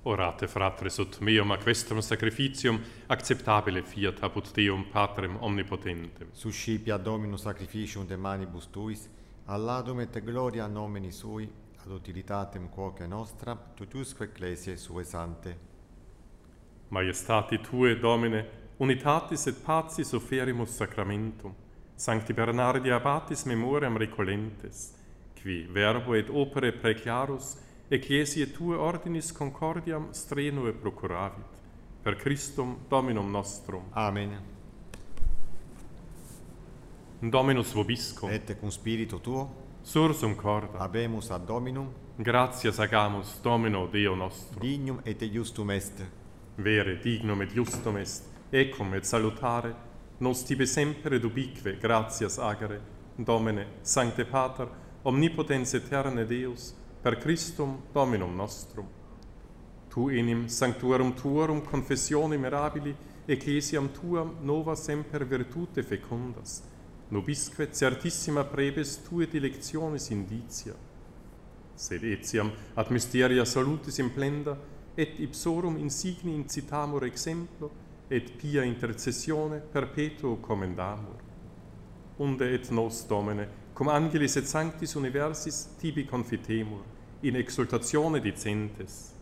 Orate, fratres, ut meum ac vestrum sacrificium acceptabile fiat apud Deum Patrem omnipotentem. Suscipia Dominus sacrificium de manibus tuis, alladum et gloria nomini sui, ad utilitatem quoque nostra, tutusque ecclesiae sue sante. Maiestati Tue, Domine, unitatis et pacis offerimus sacramentum, Sancti Bernardi Abbatis memoriam recolentes, qui verbo et opere preclarus, Ecclesiae Tue ordinis concordiam strenue procuravit, per Christum Dominum nostrum. Amen. Dominus vobiscum, Et cum spiritu tuo, sursum corda, habemus ad Dominum, gratias agamus Domino Deo nostrum. dignum et justum est. Vere, dignum et justum est, ecum et salutare, nos tibi semper et ubique gratias agere, Domine, Sancte Pater, omnipotens aeterne Deus, per Christum Dominum nostrum. Tu enim sanctuarum tuorum confessione mirabili, ecclesiam tuam nova semper virtute fecundas, nobisque certissima prebes tue dilectionis indicia. Sed etiam ad mysteria salutis implenda, et ipsorum insigni incitamur exemplo, et pia intercessione perpetuo commendamur. Unde et nos, Domine, cum angelis et sanctis universis tibi confitemur, in exultatione dicentes.